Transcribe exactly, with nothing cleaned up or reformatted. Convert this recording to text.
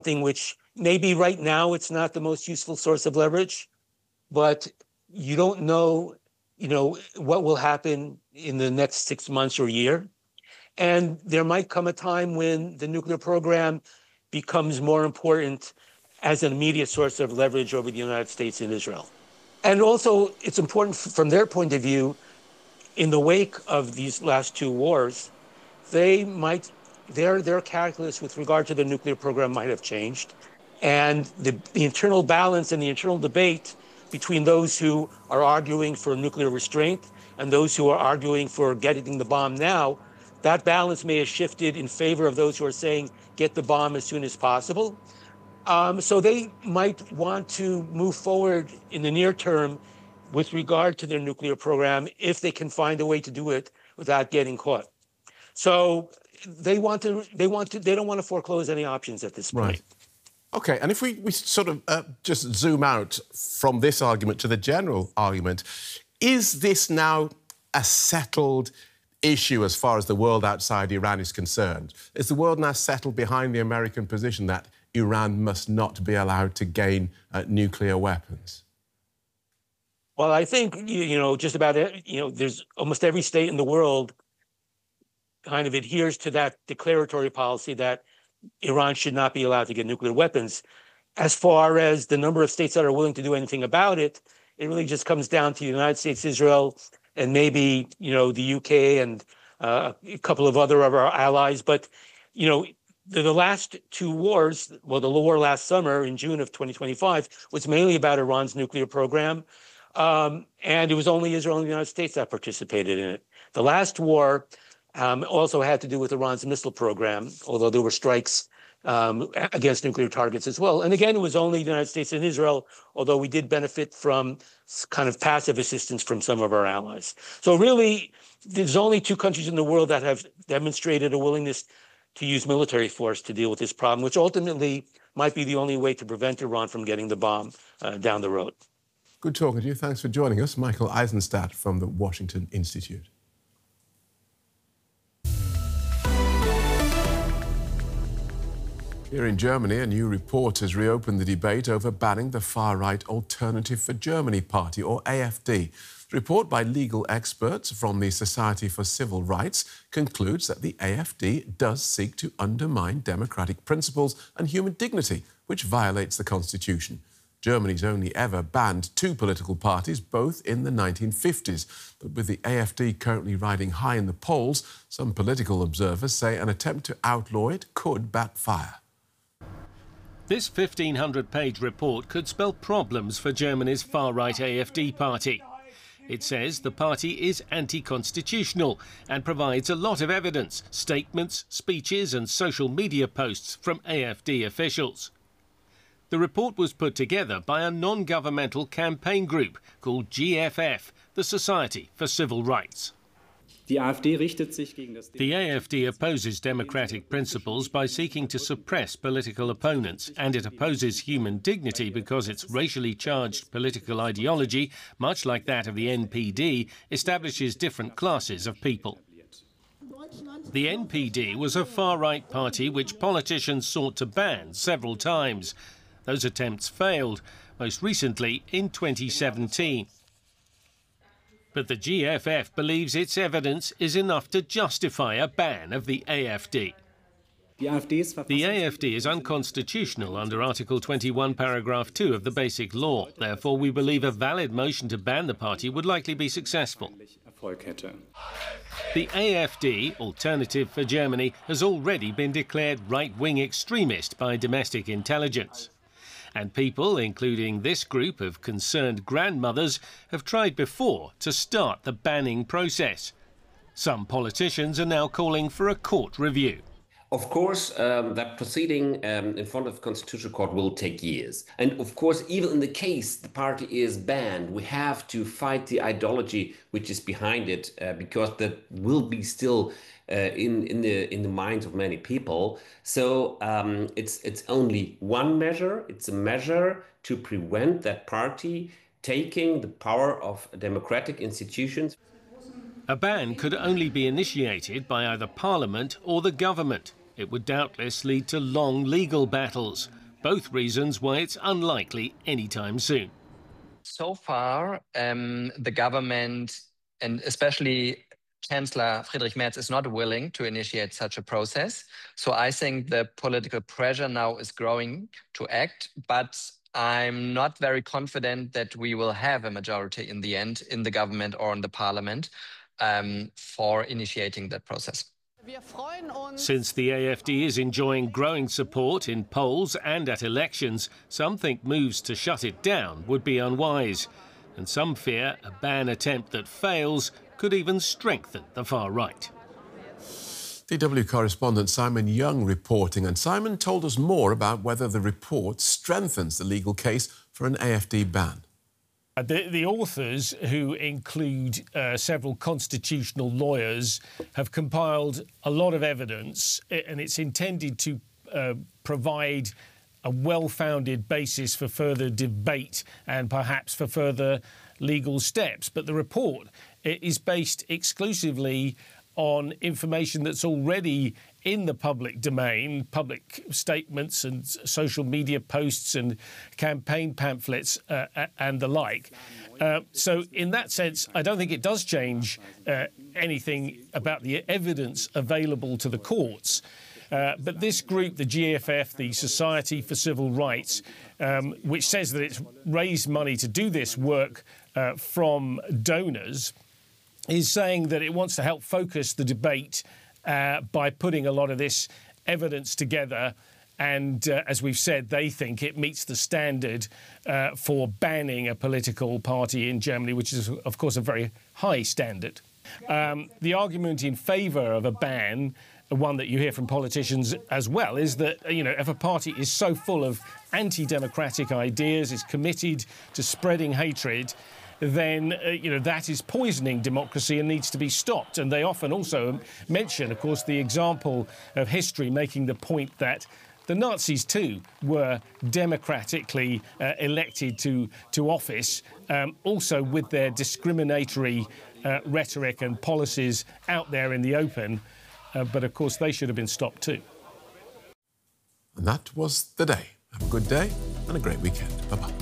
something which maybe right now it's not the most useful source of leverage, but you don't know, you know, what will happen in the next six months or year. And there might come a time when the nuclear program becomes more important as an immediate source of leverage over the United States and Israel. And also, it's important from their point of view, in the wake of these last two wars, they might, their, their calculus with regard to the nuclear program might have changed. And the, the internal balance and the internal debate between those who are arguing for nuclear restraint and those who are arguing for getting the bomb now, that balance may have shifted in favor of those who are saying, get the bomb as soon as possible. Um, so they might want to move forward in the near term with regard to their nuclear program if they can find a way to do it without getting caught. So they want to, they want to, they don't want to foreclose any options at this point. Right. OK, and if we, we sort of uh, just zoom out from this argument to the general argument, is this now a settled issue as far as the world outside Iran is concerned? Is the world now settled behind the American position that Iran must not be allowed to gain uh, nuclear weapons? Well, I think, you, you know, just about, you know, there's almost every state in the world kind of adheres to that declaratory policy that Iran should not be allowed to get nuclear weapons. As far as the number of states that are willing to do anything about it, it really just comes down to the United States, Israel, and maybe, you know, the U K and uh, a couple of other of our allies. But, you know, the, the last two wars, well, the war last summer in June of twenty twenty-five was mainly about Iran's nuclear program. Um, and it was only Israel and the United States that participated in it. The last war um, also had to do with Iran's missile program, although there were strikes um, against nuclear targets as well. And again, it was only the United States and Israel, although we did benefit from kind of passive assistance from some of our allies. So really, there's only two countries in the world that have demonstrated a willingness to use military force to deal with this problem, which ultimately might be the only way to prevent Iran from getting the bomb uh, down the road. Good talking to you. Thanks for joining us. Michael Eisenstadt from the Washington Institute. Here in Germany, a new report has reopened the debate over banning the far-right Alternative for Germany Party, or A F D. The report by legal experts from the Society for Civil Rights concludes that the A F D does seek to undermine democratic principles and human dignity, which violates the Constitution. Germany's only ever banned two political parties, both in the nineteen fifties. But with the A F D currently riding high in the polls, some political observers say an attempt to outlaw it could backfire. This fifteen hundred page report could spell problems for Germany's far-right A F D party. It says the party is anti-constitutional and provides a lot of evidence, statements, speeches and social media posts from A F D officials. The report was put together by a non-governmental campaign group called G F F, the Society for Civil Rights. The A F D opposes democratic principles by seeking to suppress political opponents, and it opposes human dignity because its racially charged political ideology, much like that of the N P D, establishes different classes of people. The N P D was a far-right party which politicians sought to ban several times. Those attempts failed, most recently in twenty seventeen. But the G F F believes its evidence is enough to justify a ban of the A F D. The A F D is unconstitutional under Article twenty-one, paragraph two of the Basic Law. Therefore, we believe a valid motion to ban the party would likely be successful. The A F D, Alternative for Germany, has already been declared right-wing extremist by domestic intelligence. And people, including this group of concerned grandmothers, have tried before to start the banning process. Some politicians are now calling for a court review. Of course, um, that proceeding um, in front of the Constitutional Court will take years. And of course, even in the case the party is banned, we have to fight the ideology which is behind it, uh, because that will be still uh, in, in, the, in the minds of many people. So um, it's, it's only one measure. It's a measure to prevent that party taking the power of democratic institutions. A ban could only be initiated by either Parliament or the government. It would doubtless lead to long legal battles, both reasons why it's unlikely anytime soon. So far, um, the government, and especially Chancellor Friedrich Merz, is not willing to initiate such a process. So I think the political pressure now is growing to act, but I'm not very confident that we will have a majority in the end in the government or in the parliament um, for initiating that process. Since the A F D is enjoying growing support in polls and at elections, some think moves to shut it down would be unwise. And some fear a ban attempt that fails could even strengthen the far right. D W correspondent Simon Young reporting, and Simon told us more about whether the report strengthens the legal case for an A F D ban. The, the authors, who include uh, several constitutional lawyers, have compiled a lot of evidence, and it's intended to uh, provide a well-founded basis for further debate and perhaps for further legal steps. But the report is based exclusively on information that's already in the public domain, public statements and social media posts and campaign pamphlets uh, and the like. Uh, so in that sense, I don't think it does change uh, anything about the evidence available to the courts. Uh, but this group, the G F F, the Society for Civil Rights, um, which says that it's raised money to do this work uh, from donors, is saying that it wants to help focus the debate uh, by putting a lot of this evidence together. And uh, as we've said, they think it meets the standard uh, for banning a political party in Germany, which is, of course, a very high standard. Um, the argument in favour of a ban, one that you hear from politicians as well, is that, you know, if a party is so full of anti-democratic ideas, is committed to spreading hatred, then, uh, you know, that is poisoning democracy and needs to be stopped. And they often also mention, of course, the example of history, making the point that the Nazis, too, were democratically uh, elected to, to office, um, also with their discriminatory uh, rhetoric and policies out there in the open. Uh, but, of course, they should have been stopped, too. And that was the day. Have a good day and a great weekend. Bye-bye.